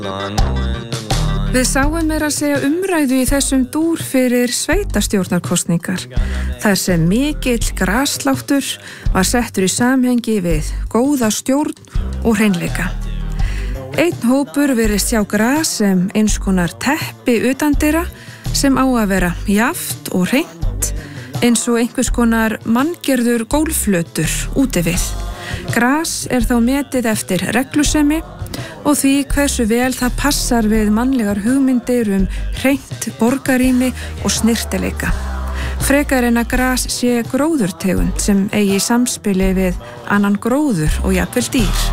Við sáum meira að segja umræðu í þessum dúr fyrir sveitastjórnarkosningar, þar sem mikill grassláttur var settur í samhengi við góða stjórn og hreinleika. Einn hópur virðist sjá gras sem eins konar teppi utandyra sem á að vera jafnt og hreint, eins og einhvers konar manngerður gólfflötur úti við. Gras er þá metið eftir reglusemi og því hversu vel það passar við mannlegar hugmyndir hreint borgarými og snirtileika. Frekar en að gras sé gróðurtegund sem eigi samspili við annan gróður og jafnvel dýr.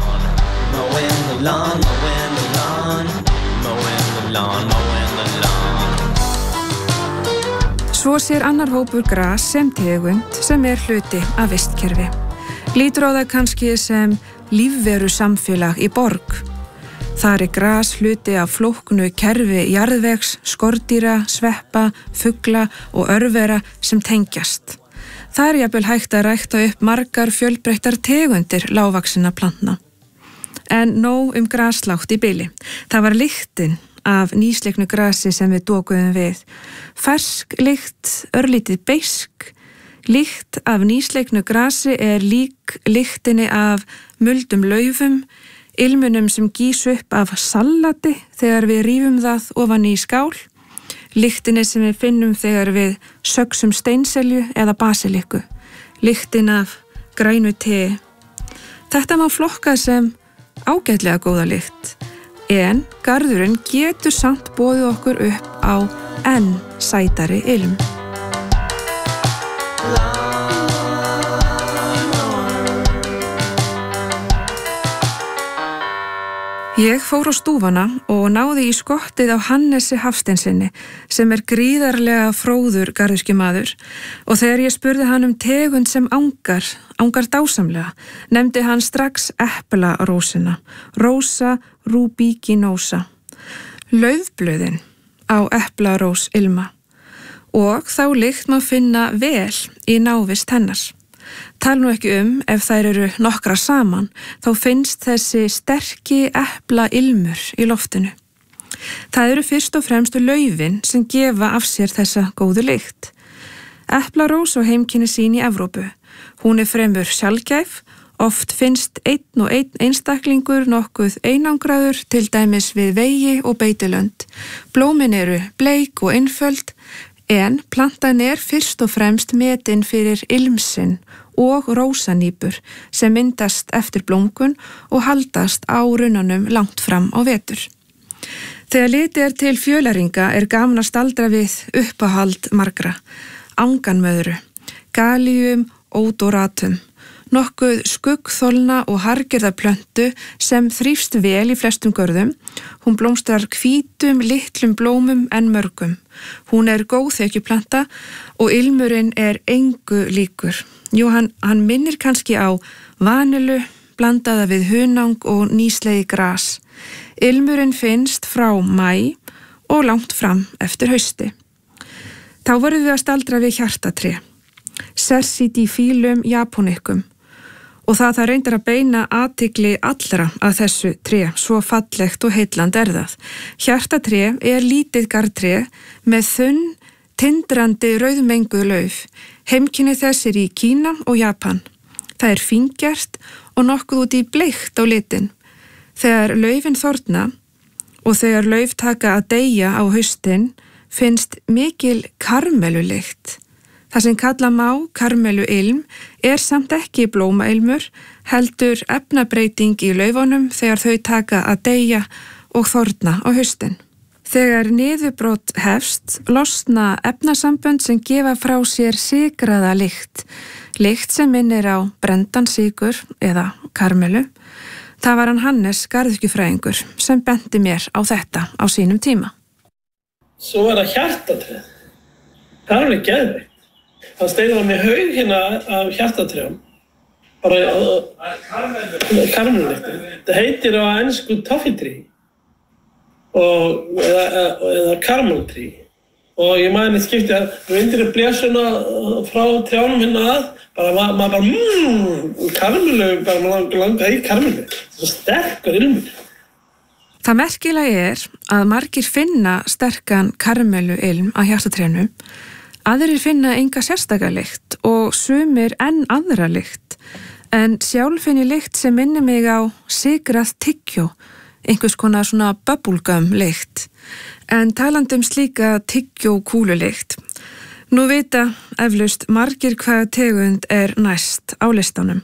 Svo sér annar hópur gras sem tegund sem er hluti af vistkerfi. Lítur á það kannski sem lífveru samfélag í borg. Þar er gras hluti af flóknu kerfi jarðvegs, skordýra, sveppa, fugla og örvera sem tengjast. Það er jafnvel hægt að rækta upp margar fjölbreyttar tegundir lágvaxinna plantna. En nóg graslátt í bili. Það var lyktin af nýsleiknu grasi sem við dokuðum við. Fersk lykt, örlítið beisk. Lykt af nýsleiknu grasi er lík lyktinni af muldum laufum, ilmunum sem gýs upp af salati þegar við rífum það ofan í skál, lyktinni sem við finnum þegar við söxum steinselju eða basiliku, lyktin af grænu te. Þetta má flokka sem ágætlega góða lykt, en garðurinn getur samt boðið okkur upp á enn sætari ilm. Ég fór á stúfana og náði í skottið á Hannesi Hafsteinsinni sem er gríðarlega fróður garðyrkjumaður og þegar ég spurði hann tegund sem angar dásamlega, nefndi hann strax eplarósina, Rosa rubiginosa, laufblöðin á eplarós ilma og þá lykt má finna vel í návist hennar. Tal nú ekki ef þær eru nokkra saman, þá finnst þessi sterki epla ilmur í loftinu. Það eru fyrst og fremst laufin sem gefa af sér þessa góðu lykt. Eplarós og heimkynni sín í Evrópu. Hún er fremur sjaldgæf, oft finnst einn og einn einstaklingur nokkuð einangraður til dæmis við vegi og beitilönd. Blómin eru bleik og einföld, en plantan er fyrst og fremst metin fyrir ilmsinn og rósanýpur sem myndast eftir blómgun og haldast á runnunum langt fram á vetur. Þegar litið er til fjölæringa er gaman að staldra við uppáhald margra, anganmöðru, Galium odoratum, nokkuð skuggþolna og hargerða plöntu sem þrífst vel í flestum görðum. Hún blómstrar hvítum, litlum blómum en mörgum. Hún er góðþekjuplanta og ilmurinn er engu líkur. Jú, hann minnir kannski á vanilu, blandaða við hunang og nýslegi gras. Ilmurinn finnst frá maí og langt fram eftir hausti. Þá vorum við að staldra við hjartatré, Cercidifilum japonicum, og það reyndar að beina athygli allra að þessu tré, svo fallegt og heillandi er það. Hjartatré er lítið garðtré með þunn, tindrandi rauðmenguð lauf. Heimkynni þess í Kína og Japan. Það er fíngert og nokkuð út í bleikt á litin. Þegar laufin þorna og þegar lauf taka að deyja á haustin finnst mikil karmelulykt. Það sem kalla má karmeluilm er samt ekki blómailmur, heldur efnabreyting í laufunum þegar þau taka að deyja og þorna á haustin. Þegar niðurbrot hefst, losna efnasambönd sem gefa frá sér sykraða lykt, lykt sem minnir á brenndan sykur eða karmelu. Það var hann Hannes garðyrkjufræðingur sem benti mér á þetta á sínum tíma. Svo var það hjartatrið. Það er alveg geðveikt. Það steyði með haug hérna af hjartatrjám. Bara karmelulyktin. Það heitir á ensku toffee tree. Eða karmeltree. Og ég mæni skipti að vindir blésuna frá trjánum hérna að, maður bara karmelu, bara maður langar í karmelu. Það er svo sterkur ilmur. Það merkilega að margir finna sterkan karamelluilm á hjartatrénu, aðrir finna enga sérstaka lykt og sumir enn aðra lykt, en sjálf finn ég lykt sem minnir mig á sigrað tyggjó, einhvers konar svona bubblegum lykt, en talandi slíka tyggjó kúlulykt. Nú vita eflaust margir hvaða tegund næst á listanum.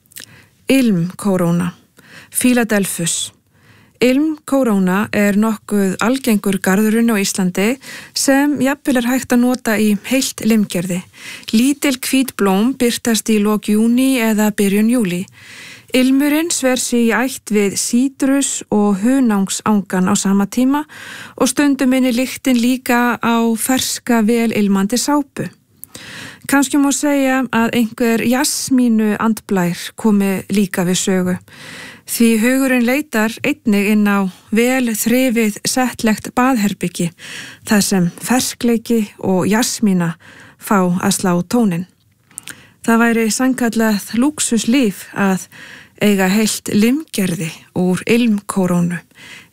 Ilmkóróna, Philadelphus. Ilmkóróna nokkuð algengur garðurinn á Íslandi sem jafnvel hægt að nota í heilt limgerði. Lítil hvít blóm birtast í lok júní eða byrjun júlí. Ilmurinn sver sig í ætt við sítrus og hunangsangan á sama tíma og stundum minnir lyktin líka á ferska vel ilmandi sápu. Kannski má segja að einhver jasmínu andblær komi líka við sögu. Því hugurinn leitar einnig inn á vel þrifið settlegt baðherbyggi, þar sem ferskleiki og jasmína fá að slá tónin. Það væri sannkallað lúxuslíf að eiga heilt limgerði úr ilmkórónu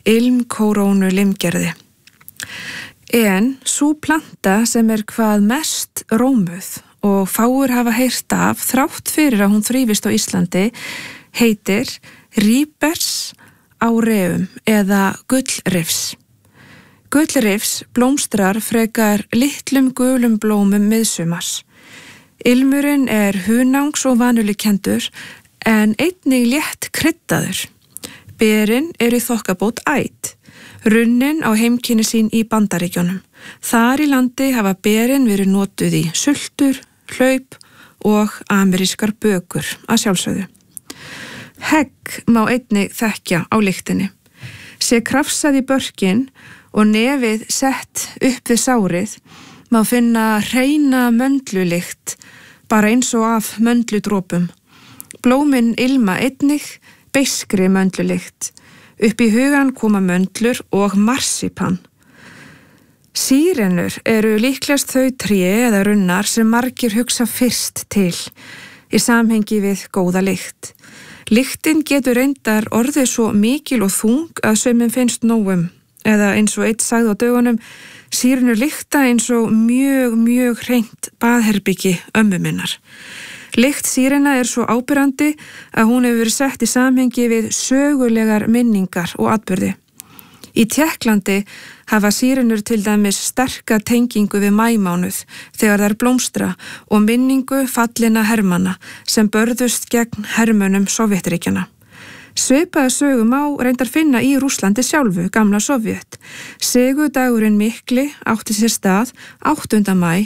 limgerði. En sú planta sem hvað mest rómuð og fáir hafa heyrt af þrátt fyrir að hún þrífist á Íslandi heitir Ribes aureum eða gullrifs. Gullrifs blómstrar frekar litlum gulum blómum miðsumars. Ilmurinn hunangs- og vanulikendur en einnig létt kryddaður. Berin í þokkabót æt. Runnin á heimkynni sín í Bandaríkjunum. Þar í landi hafa berin verið notuð í sultur, hlaup og amerískar bökur að sjálfsögðu. Hegg má einnig þekkja á lyktinni. Sé krafsað í börkin og nefið sett upp við sárið má finna hreina möndlulykt bara eins og af möndludrópum. Blómin ilma einnig beiskri möndlulykt. Upp í hugan koma möndlur og marsipan. Sírenur líklegast þau tré eða runnar sem margir hugsa fyrst til í samhengi við góða lykt. Lyktin getur reyndar orðið svo mikil og þung að sumum finnst nógum, eða eins og einn sagði á dögunum, sírenur lykta eins og mjög hreint baðherbyggi ömmu minnar. Lykt sírena svo áberandi að hún hefur verið sett í samhengi við sögulegar minningar og atburði. Í Tékklandi hafa sírenur til dæmis sterka tengingu við maímánuð þegar þær blómstra og minningu fallinna hermanna sem börðust gegn hermönnum Sovétríkjanna. Svipaða sögu má reyndar finna í Rússlandi sjálfu, gamla Sovét. Sigurdagurinn mikli átti sér stað 8. maí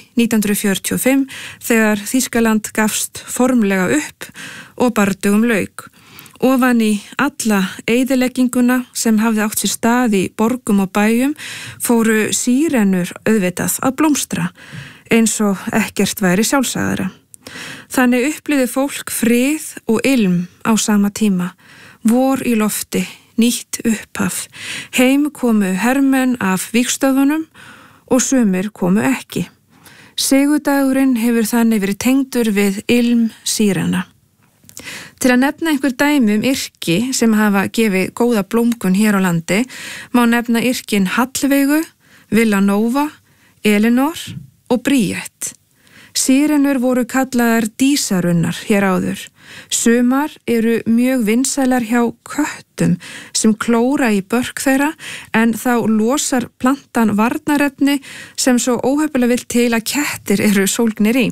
1945 þegar Þýskaland gafst formlega upp og bardugum lauk. Ofan í alla eyðilegginguna sem hafði átt sér stað í borgum og bæjum fóru sírenur auðvitað að blómstra eins og ekkert væri sjálfsagðara. Þannig upplifði fólk frið og ilm á sama tíma. Vor í lofti, nýtt upphaf. Heim komu hermenn af vígstöðunum og sumir komu ekki. Sigurdagurinn hefur þannig verið tengdur við ilm sírena. Til að nefna einhver dæmi yrki sem hafa gefið góða blómgun hér á landi má nefna yrkin Hallveigu, Villanova, Elinor og Bríett. Sírenur voru kallaðar dísarunnar hér áður. Sumar mjög vinsælar hjá köttum sem klóra í börk þeirra en þá losar plantan varnarefni sem svo óheppilega vill til að kettir sólgnir í.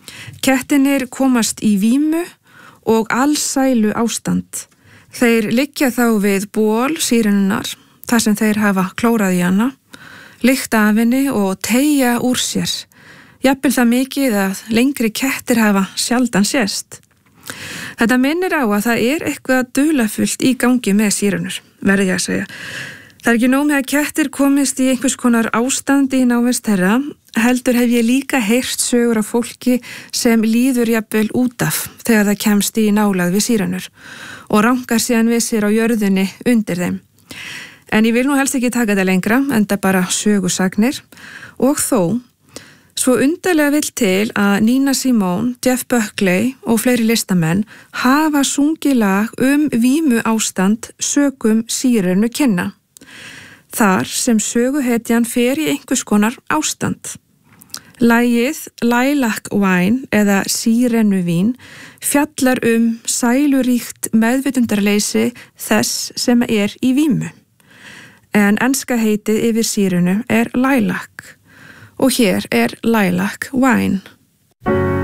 Kettinir komast í vímu og allsælu ástand. Þeir liggja þá við ból sírenunnar, þar sem þeir hafa klórað í hana, lykta af henni og teygja úr sér. Jafnvel það mikið að lengri kettir hafa sjaldan sést. Þetta minnir á að það eitthvað dularfullt í gangi með sírenur, verði ég að segja. Það ekki nóg með að kettir komist í einhvers konar ástandi í návist þeirra, heldur hef ég líka heyrt sögur af fólki sem líður jafnvel út af þegar það kemst í nálægð við sírenur og rankar síðan við sér á jörðinni undir þeim. En ég vil nú helst ekki taka þetta lengra, enda bara sögusagnir og þó, svo undarlega vill til að Nina Simone, Jeff Buckley og fleiri listamenn hafa sungið lag vímu ástand sökum sírenu kynna. þar sem söguhetjan fer í einhvers konar ástand. Lagið Lilac Wine eða Sírenuvín fjallar sæluríkt meðvitundarleysi þess sem er í vímu. En enska heitið yfir sírenu lilac og hér Lilac Wine.